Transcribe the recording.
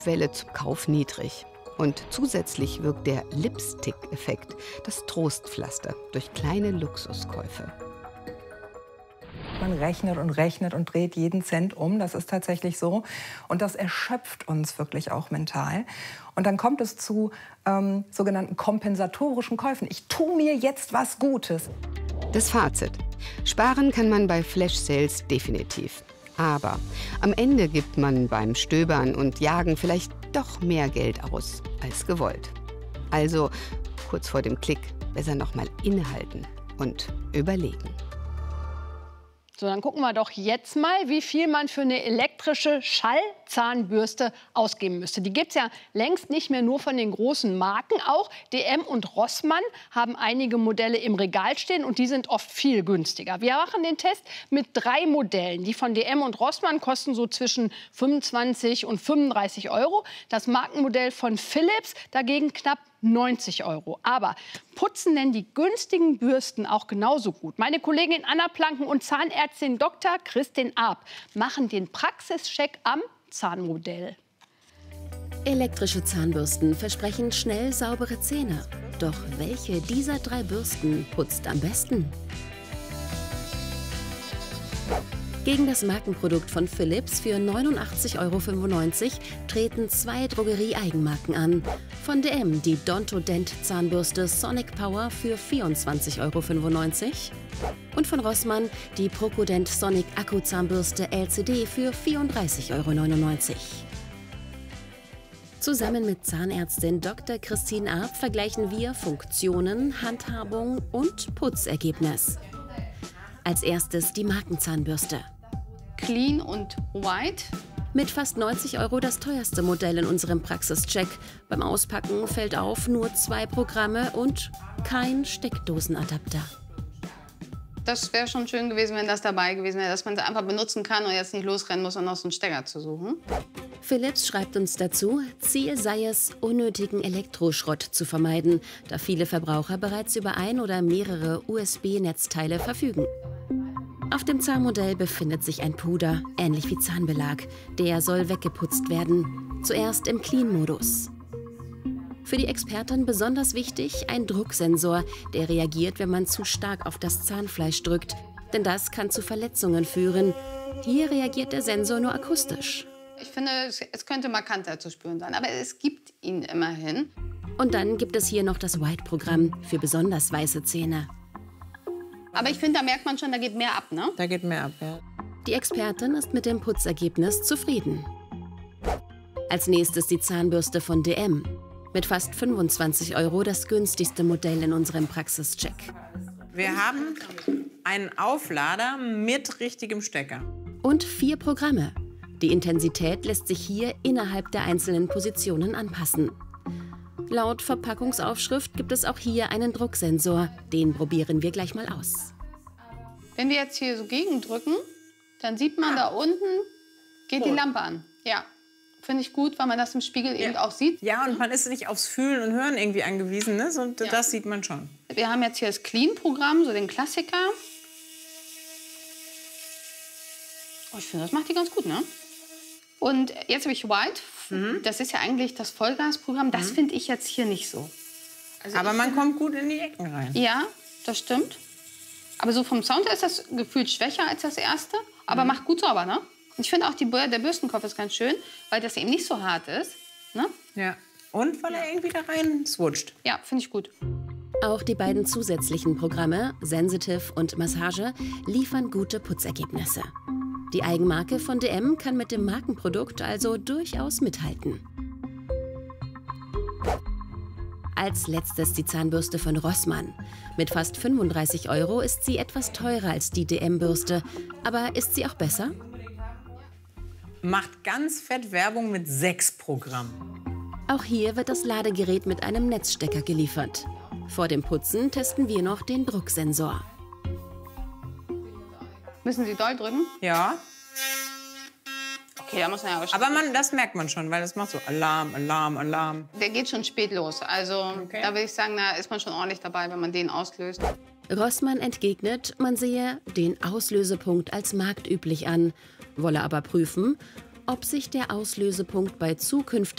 Welle zum Kauf niedrig. Und zusätzlich wirkt der Lipstick-Effekt, das Trostpflaster, durch kleine Luxuskäufe. Man rechnet und dreht jeden Cent um, das ist tatsächlich so. Und das erschöpft uns wirklich auch mental. Und dann kommt es zu sogenannten kompensatorischen Käufen. Ich tue mir jetzt was Gutes. Das Fazit: Sparen kann man bei Flash-Sales definitiv. Aber am Ende gibt man beim Stöbern und Jagen vielleicht doch mehr Geld aus als gewollt. Also kurz vor dem Klick besser noch mal innehalten und überlegen. So, dann gucken wir doch jetzt mal, wie viel man für eine elektrische Schallzahnbürste ausgeben müsste. Die gibt es ja längst nicht mehr nur von den großen Marken. Auch DM und Rossmann haben einige Modelle im Regal stehen und die sind oft viel günstiger. Wir machen den Test mit 3 Modellen. Die von DM und Rossmann kosten so zwischen 25 und 35 Euro. Das Markenmodell von Philips dagegen knapp 90 Euro. Aber putzen denn die günstigen Bürsten auch genauso gut? Meine Kollegin Anna Planken und Zahnärztin Dr. Kristin Arp machen den Praxischeck am Zahnmodell. Elektrische Zahnbürsten versprechen schnell saubere Zähne. Doch welche dieser 3 Bürsten putzt am besten? Gegen das Markenprodukt von Philips für 89,95 Euro treten 2 Drogerie-Eigenmarken an. Von DM die Dontodent-Zahnbürste Sonic Power für 24,95 Euro und von Rossmann die Procodent Sonic Akku-Zahnbürste LCD für 34,99 Euro. Zusammen mit Zahnärztin Dr. Kristin Arp vergleichen wir Funktionen, Handhabung und Putzergebnis. Als erstes die Markenzahnbürste. Clean und White. Mit fast 90 Euro das teuerste Modell in unserem Praxischeck. Beim Auspacken fällt auf, nur 2 Programme und kein Steckdosenadapter. Das wäre schon schön gewesen, wenn das dabei gewesen wäre, dass man sie einfach benutzen kann und jetzt nicht losrennen muss, um noch so einen Stecker zu suchen. Philips schreibt uns dazu, Ziel sei es, unnötigen Elektroschrott zu vermeiden, da viele Verbraucher bereits über ein oder mehrere USB-Netzteile verfügen. Auf dem Zahnmodell befindet sich ein Puder, ähnlich wie Zahnbelag. Der soll weggeputzt werden, zuerst im Clean-Modus. Für die Expertin besonders wichtig ein Drucksensor, der reagiert, wenn man zu stark auf das Zahnfleisch drückt. Denn das kann zu Verletzungen führen. Hier reagiert der Sensor nur akustisch. Ich finde, es könnte markanter zu spüren sein, aber es gibt ihn immerhin. Und dann gibt es hier noch das White-Programm für besonders weiße Zähne. Aber ich finde, da merkt man schon, da geht mehr ab, ne? Da geht mehr ab, ja. Die Expertin ist mit dem Putzergebnis zufrieden. Als nächstes die Zahnbürste von DM. Mit fast 25 Euro das günstigste Modell in unserem Praxischeck. Wir haben einen Auflader mit richtigem Stecker. Und 4 Programme. Die Intensität lässt sich hier innerhalb der einzelnen Positionen anpassen. Laut Verpackungsaufschrift gibt es auch hier einen Drucksensor. Den probieren wir gleich mal aus. Wenn wir jetzt hier so gegendrücken, dann sieht man da unten, geht die Lampe an. Ja, finde ich gut, weil man das im Spiegel eben auch sieht. Ja, und man ist nicht aufs Fühlen und Hören irgendwie angewiesen, ne? Und das sieht man schon. Wir haben jetzt hier das Clean-Programm, so den Klassiker. Oh, ich finde, das macht die ganz gut, ne? Und jetzt habe ich White. Das ist ja eigentlich das Vollgasprogramm. Das finde ich jetzt hier nicht so. Also aber man kommt gut in die Ecken rein. Ja, das stimmt. Aber so vom Sound her ist das gefühlt schwächer als das erste. Aber macht gut sauber, ne? Und ich finde auch, der Bürstenkopf ist ganz schön, weil das eben nicht so hart ist. Ne? Ja. Und weil er irgendwie da rein switcht. Ja, finde ich gut. Auch die beiden zusätzlichen Programme, Sensitive und Massage, liefern gute Putzergebnisse. Die Eigenmarke von DM kann mit dem Markenprodukt also durchaus mithalten. Als letztes die Zahnbürste von Rossmann. Mit fast 35 Euro ist sie etwas teurer als die DM-Bürste. Aber ist sie auch besser? Macht ganz fett Werbung mit 6 Programmen. Auch hier wird das Ladegerät mit einem Netzstecker geliefert. Vor dem Putzen testen wir noch den Drucksensor. Müssen Sie doll drücken? Ja. Okay, da muss man ja aber schon. Aber das merkt man schon, weil das macht so Alarm, Alarm, Alarm. Der geht schon spät los. Also da würde ich sagen, da ist man schon ordentlich dabei, wenn man den auslöst. Rossmann entgegnet, man sehe den Auslösepunkt als marktüblich an, wolle aber prüfen, ob sich der Auslösepunkt bei zukünftigen